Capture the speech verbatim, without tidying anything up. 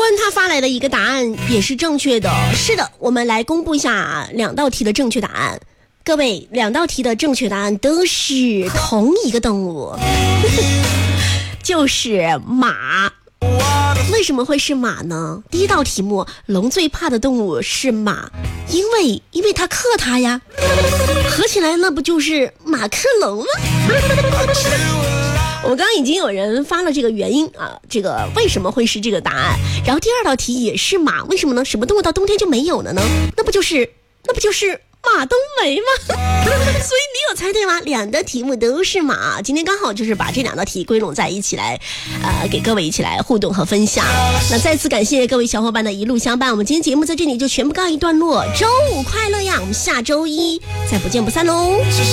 关他发来的一个答案也是正确的。是的，我们来公布一下两道题的正确答案。各位，两道题的正确答案都是同一个动物，就是马。为什么会是马呢？第一道题目，龙最怕的动物是马，因为因为它克它呀，合起来那不就是马克龙吗？我们刚刚已经有人发了这个原因啊，这个为什么会是这个答案？然后第二道题也是马，为什么呢？什么动物到冬天就没有了呢？那不就是那不就是马冬梅吗？所以你有猜对吗？两道题目都是马，今天刚好就是把这两道题归拢在一起来，呃，给各位一起来互动和分享。那再次感谢各位小伙伴的一路相伴，我们今天节目在这里就全部告一段落。周五快乐呀！我们下周一再不见不散喽！